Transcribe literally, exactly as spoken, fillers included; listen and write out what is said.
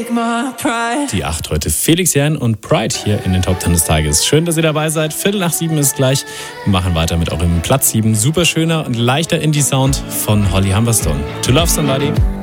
Die acht heute Felix Jähn und Pride hier in den Top Ten des Tages. Schön, dass ihr dabei seid. Viertel nach sieben ist gleich. Wir machen weiter mit eurem Platz sieben. Super schöner und leichter Indie-Sound von Holly Humberstone. To Love Somebody.